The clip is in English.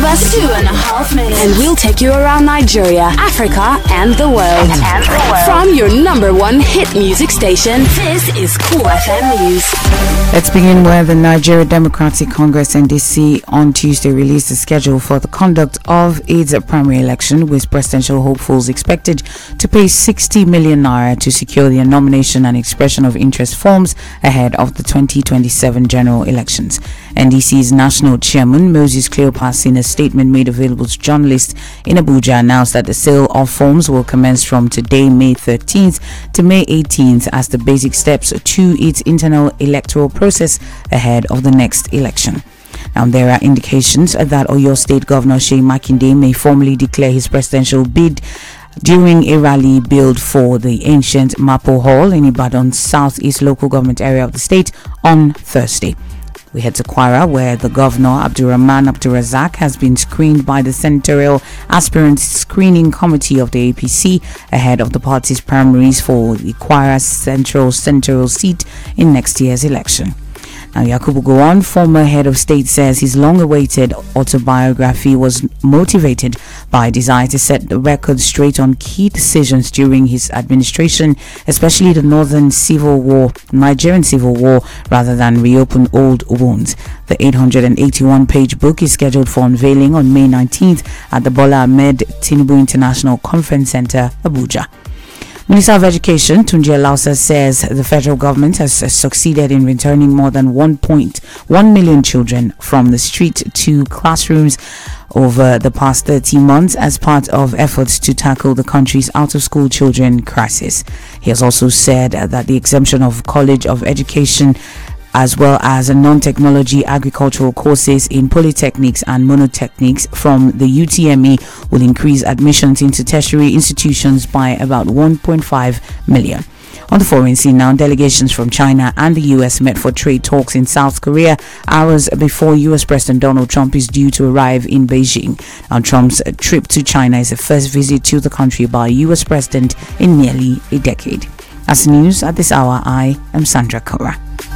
Give us 2.5 minutes and we'll take you around Nigeria, Africa, and the world. From your number one hit music station, this is Cool FM News. Let's begin where the Nigeria Democratic Congress NDC on Tuesday released a schedule for the conduct of its primary election, with presidential hopefuls expected to pay 60 million naira to secure their nomination and expression of interest forms ahead of the 2027 general elections. NDC's national chairman Moses Cleopas, in a statement made available to journalists in Abuja, announced that the sale of forms will commence from today, May 13th to May 18th, as the basic steps to its internal electoral process ahead of the next election. Now, there are indications that Oyo State Governor Seyi Makinde may formally declare his presidential bid during a rally billed for the ancient Mapo Hall in Ibadan's southeast local government area of the state on Thursday. We head to Kwara, where the governor, Abdurrahman Abdurrazak, has been screened by the Senatorial Aspirant Screening Committee of the APC ahead of the party's primaries for the Kwara Central Senatorial seat in next year's election. Now, Yakubu Gowon, former head of state, says his long-awaited autobiography was motivated by a desire to set the record straight on key decisions during his administration, especially the Nigerian Civil War, rather than reopen old wounds. The 881-page book is scheduled for unveiling on May 19th at the Bola Ahmed Tinubu International Conference Center, Abuja. Minister of Education Tunji Alausa says the federal government has succeeded in returning more than 1.1 million children from the street to classrooms over the past 30 months as part of efforts to tackle the country's out-of-school children crisis. He has also said that the exemption of College of Education as well as non-technology agricultural courses in polytechnics and monotechnics from the UTME will increase admissions into tertiary institutions by about 1.5 million. On the foreign scene now, delegations from China and the US met for trade talks in South Korea hours before US President Donald Trump is due to arrive in Beijing. Now, Trump's trip to China is the first visit to the country by a US president in nearly a decade. As news at this hour, I am Sandra Kora.